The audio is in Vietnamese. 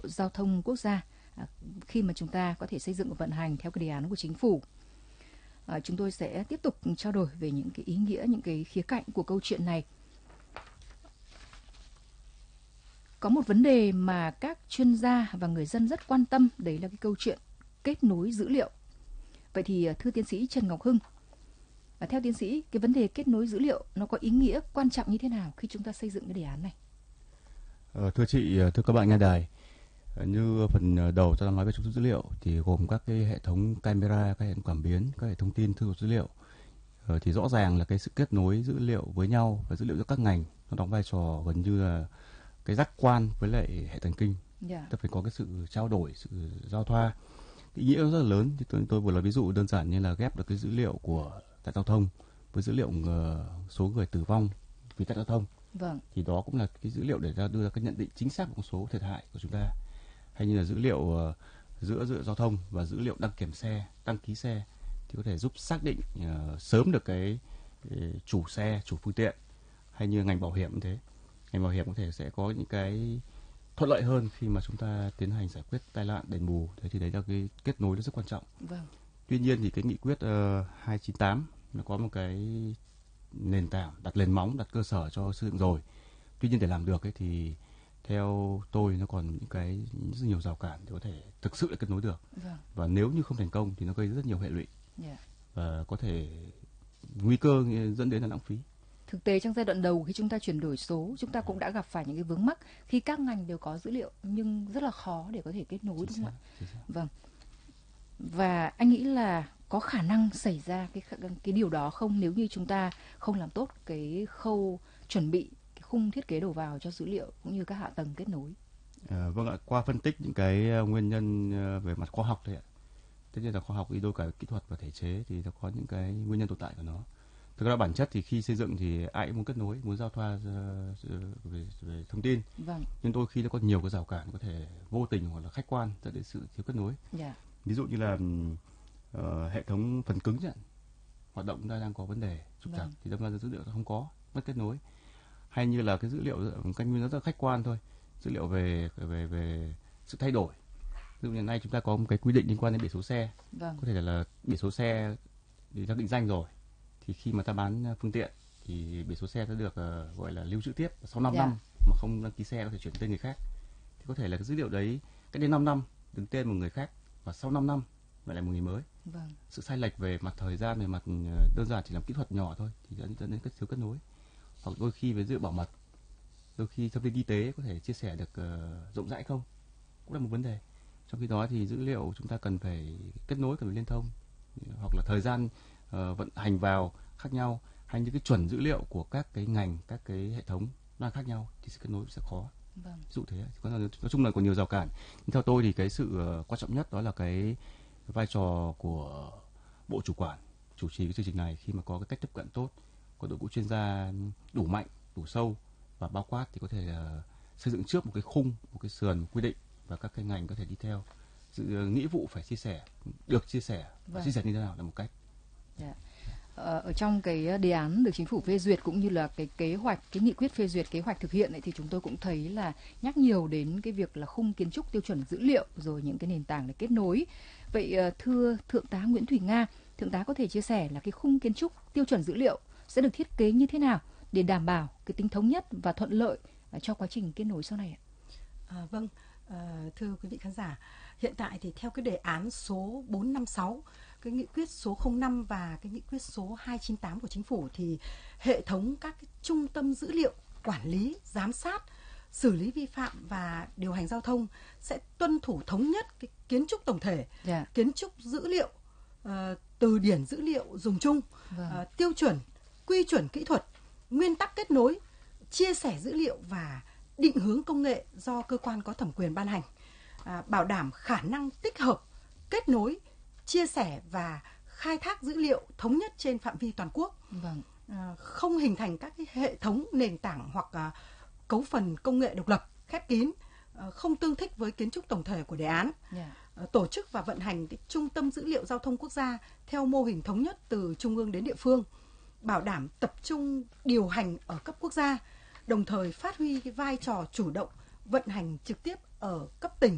giao thông quốc gia khi mà chúng ta có thể xây dựng và vận hành theo cái đề án của chính phủ. Chúng tôi sẽ tiếp tục trao đổi về những cái ý nghĩa, những cái khía cạnh của câu chuyện này. Có một vấn đề mà các chuyên gia và người dân rất quan tâm, đấy là cái câu chuyện kết nối dữ liệu. Vậy thì thưa tiến sĩ Trần Ngọc Hưng, theo tiến sĩ, cái vấn đề kết nối dữ liệu nó có ý nghĩa quan trọng như thế nào khi chúng ta xây dựng cái đề án này? Thưa chị, thưa các bạn nghe đài, như phần đầu tôi đang nói về trục dữ liệu thì gồm các cái hệ thống camera, các hệ thống cảm biến, các hệ thống tin thu thập dữ liệu. Thì rõ ràng là cái sự kết nối dữ liệu với nhau và dữ liệu giữa các ngành nó đóng vai trò gần như là cái giác quan với lại hệ thần kinh. Ta phải có cái sự trao đổi, sự giao thoa. Ý nghĩa rất là lớn. Thì tôi vừa nói ví dụ đơn giản như là ghép được cái dữ liệu của tai giao thông với dữ liệu số người tử vong vì tai giao thông. Vâng. Thì đó cũng là cái dữ liệu để đưa ra cái nhận định chính xác của con số thiệt hại của chúng ta. Hay như là dữ liệu giữa giao thông và dữ liệu đăng kiểm xe, đăng ký xe thì có thể giúp xác định sớm được cái chủ xe, chủ phương tiện. Hay như ngành bảo hiểm cũng thế. Ngành bảo hiểm có thể sẽ có những cái thuận lợi hơn khi mà chúng ta tiến hành giải quyết tai nạn, đền bù. Thế thì đấy là cái kết nối rất quan trọng. Vâng. Tuy nhiên thì cái nghị quyết 298 nó có một cái nền tảng, đặt nền móng, đặt cơ sở cho xây dựng rồi. Tuy nhiên để làm được ấy thì theo tôi nó còn những cái rất nhiều rào cản để có thể thực sự là kết nối được. Vâng. Và nếu như không thành công thì nó gây rất nhiều hệ lụy. Yeah. Và có thể nguy cơ dẫn đến là lãng phí. Thực tế trong giai đoạn đầu khi chúng ta chuyển đổi số, chúng ta cũng đã gặp phải những cái vướng mắc khi các ngành đều có dữ liệu nhưng rất là khó để có thể kết nối, đúng không ạ? Vâng. Và anh nghĩ là có khả năng xảy ra cái điều đó không nếu như chúng ta không làm tốt cái khâu chuẩn bị, cái khung thiết kế đầu vào cho dữ liệu cũng như các hạ tầng kết nối. Vâng ạ, qua phân tích những cái nguyên nhân về mặt khoa học thôi ạ. Tất nhiên là khoa học đi đôi cả kỹ thuật và thể chế thì nó có những cái nguyên nhân tồn tại của nó. Thực ra bản chất thì khi xây dựng thì ai cũng muốn kết nối, muốn giao thoa về thông tin. Vâng. Nhưng đôi khi nó có nhiều cái rào cản có thể vô tình hoặc là khách quan dẫn đến sự thiếu kết nối. Yeah. Ví dụ như là hệ thống phần cứng chẳng hoạt động đang có vấn đề trục trặc thì đâm ra dữ liệu không có, mất kết nối. Hay như là cái dữ liệu cách nguyên rất là khách quan thôi, dữ liệu về sự thay đổi. Ví dụ như nay chúng ta có một cái quy định liên quan đến biển số xe. Vâng. Có thể là biển số xe thì đã định danh rồi, thì khi mà ta bán phương tiện thì biển số xe sẽ được gọi là lưu trữ tiếp sau 5 năm mà không đăng ký xe có thể chuyển tên người khác. Thì có thể là cái dữ liệu đấy cách đến 5 năm đứng tên một người khác và sau 5 năm lại là một người mới. Vâng. Sự sai lệch về mặt thời gian, về mặt đơn giản chỉ làm kỹ thuật nhỏ thôi thì dẫn đến thiếu kết nối. Hoặc đôi khi về dữ liệu bảo mật, đôi khi thông tin y tế có thể chia sẻ được rộng rãi không, cũng là một vấn đề. Trong khi đó thì dữ liệu chúng ta cần phải kết nối, cần phải liên thông, hoặc là thời gian vận hành vào khác nhau, hay những cái chuẩn dữ liệu của các cái ngành, các cái hệ thống nó khác nhau thì sự kết nối sẽ khó. Vâng. Ví dụ thế. Nói chung là còn nhiều rào cản. Nhưng theo tôi thì cái sự quan trọng nhất đó là cái vai trò của bộ chủ quản chủ trì cái chương trình này, khi mà có cái cách tiếp cận tốt, có đội ngũ chuyên gia đủ mạnh, đủ sâu và bao quát thì có thể xây dựng trước một cái khung, một cái sườn quy định và các cái ngành có thể đi theo. Sự nghĩa vụ phải chia sẻ, được chia sẻ, và chia sẻ như thế nào là một cách. Yeah. Ở trong cái đề án được chính phủ phê duyệt cũng như là cái kế hoạch, cái nghị quyết phê duyệt kế hoạch thực hiện ấy, thì chúng tôi cũng thấy là nhắc nhiều đến cái việc là khung kiến trúc tiêu chuẩn dữ liệu rồi những cái nền tảng để kết nối. Vậy thưa Thượng tá Nguyễn Thủy Nga, Thượng tá có thể chia sẻ là cái khung kiến trúc tiêu chuẩn dữ liệu sẽ được thiết kế như thế nào để đảm bảo cái tính thống nhất và thuận lợi cho quá trình kết nối sau này ạ? Vâng, thưa quý vị khán giả, hiện tại thì theo cái đề án số 456, cái nghị quyết số 05 và cái nghị quyết số 298 của chính phủ thì hệ thống các cái trung tâm dữ liệu quản lý, giám sát, xử lý vi phạm và điều hành giao thông sẽ tuân thủ thống nhất cái kiến trúc tổng thể, kiến trúc dữ liệu, từ điển dữ liệu dùng chung, tiêu chuẩn, quy chuẩn kỹ thuật, nguyên tắc kết nối, chia sẻ dữ liệu và định hướng công nghệ do cơ quan có thẩm quyền ban hành, bảo đảm khả năng tích hợp, kết nối, chia sẻ và khai thác dữ liệu thống nhất trên phạm vi toàn quốc. Vâng. Không hình thành các cái hệ thống nền tảng hoặc cấu phần công nghệ độc lập, khép kín, không tương thích với kiến trúc tổng thể của đề án. Tổ chức và vận hành cái trung tâm dữ liệu giao thông quốc gia theo mô hình thống nhất từ trung ương đến địa phương, bảo đảm tập trung điều hành ở cấp quốc gia, đồng thời phát huy cái vai trò chủ động vận hành trực tiếp ở cấp tỉnh,